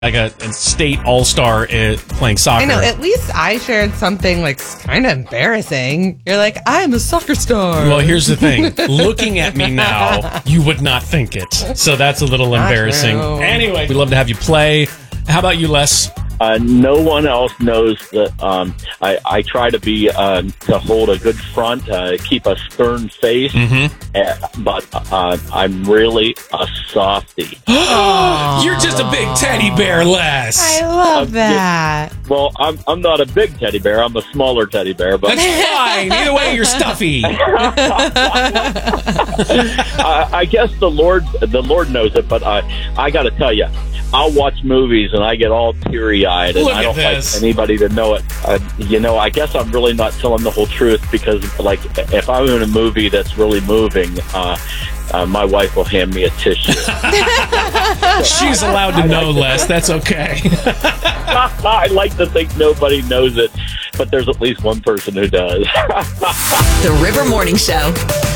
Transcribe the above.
like a state all-star playing soccer. I know, at least I shared something like kind of embarrassing. You're like, I'm a soccer star. Well, here's the thing. Looking at me now, you would not think it. So that's a little embarrassing. True. Anyway, we'd love to have you play. How about you, Les? No one else knows that I try to be to hold a good front, keep a stern face, but I'm really a softie. You're just a big teddy bear, Les. I love that. Well, I'm not a big teddy bear. I'm a smaller teddy bear, but That's fine. Either way, you're stuffy. I guess the Lord knows it. But I got to tell you, I'll watch movies and I get all teary-eyed, and Look I don't at like this. anybody to know it. I guess I'm really not telling the whole truth, because, like, if I'm in a movie that's really moving, my wife will hand me a tissue. She's allowed to know, Les. That's okay. I like to think nobody knows it, but there's at least one person who does. The River Morning Show.